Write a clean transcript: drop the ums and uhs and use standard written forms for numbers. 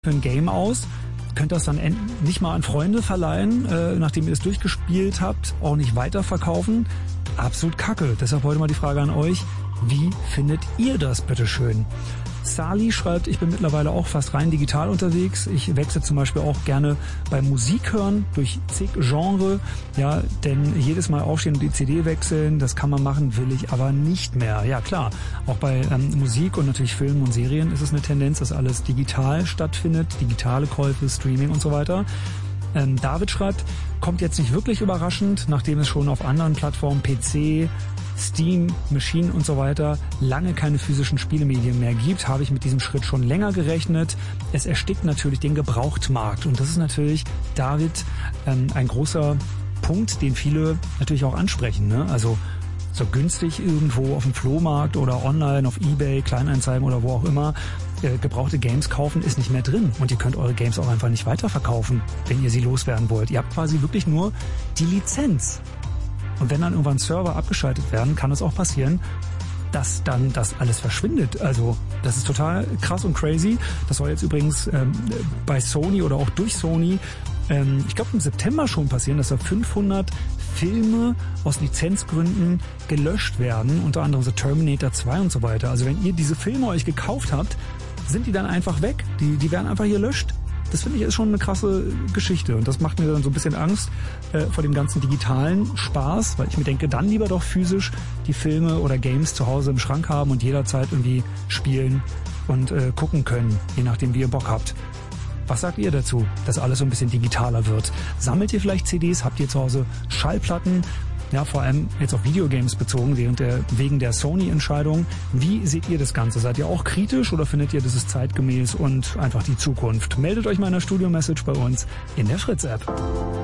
für ein Game aus, könnt das dann nicht mal an Freunde verleihen, nachdem ihr es durchgespielt habt, auch nicht weiterverkaufen. Absolut kacke. Deshalb heute mal die Frage an euch, wie findet ihr das bitteschön? Sali schreibt, ich bin mittlerweile auch fast rein digital unterwegs. Ich wechsle zum Beispiel auch gerne beim Musik hören durch zig Genre. Ja, denn jedes Mal aufstehen und die CD wechseln, das kann man machen, will ich aber nicht mehr. Ja klar, auch bei Musik und natürlich Filmen und Serien ist es eine Tendenz, dass alles digital stattfindet. Digitale Käufe, Streaming und so weiter. David schreibt, kommt jetzt nicht wirklich überraschend, nachdem es schon auf anderen Plattformen PC, Steam, Machine und so weiter lange keine physischen Spielemedien mehr gibt, habe ich mit diesem Schritt schon länger gerechnet. Es erstickt natürlich den Gebrauchtmarkt und das ist natürlich, David, ein großer Punkt, den viele natürlich auch ansprechen, ne? Also so günstig irgendwo auf dem Flohmarkt oder online auf eBay, Kleinanzeigen oder wo auch immer, gebrauchte Games kaufen ist nicht mehr drin und ihr könnt eure Games auch einfach nicht weiterverkaufen, wenn ihr sie loswerden wollt. Ihr habt quasi wirklich nur die Lizenz. Und wenn dann irgendwann Server abgeschaltet werden, kann es auch passieren, dass dann das alles verschwindet. Also das ist total krass und crazy. Das soll jetzt übrigens bei Sony oder auch durch Sony, ich glaube im September schon passieren, dass da 500 Filme aus Lizenzgründen gelöscht werden, unter anderem so Terminator 2 und so weiter. Also wenn ihr diese Filme euch gekauft habt, sind die dann einfach weg. Die werden einfach gelöscht. Das finde ich ist schon eine krasse Geschichte und das macht mir dann so ein bisschen Angst vor dem ganzen digitalen Spaß, weil ich mir denke, dann lieber doch physisch die Filme oder Games zu Hause im Schrank haben und jederzeit irgendwie spielen und gucken können, je nachdem wie ihr Bock habt. Was sagt ihr dazu, dass alles so ein bisschen digitaler wird? Sammelt ihr vielleicht CDs? Habt ihr zu Hause Schallplatten? Ja, vor allem jetzt auf Videogames bezogen, wegen der Sony-Entscheidung. Wie seht ihr das Ganze? Seid ihr auch kritisch oder findet ihr, das ist zeitgemäß und einfach die Zukunft? Meldet euch mal in der Studio-Message bei uns in der Fritz-App.